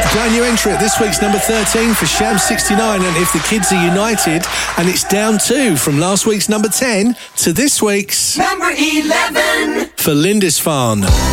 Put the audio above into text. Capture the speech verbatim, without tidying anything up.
Brand new entry at this week's number thirteen for Sham sixty-nine and If the Kids Are United, and it's down two from last week's number ten to this week's number eleven for Lindisfarne.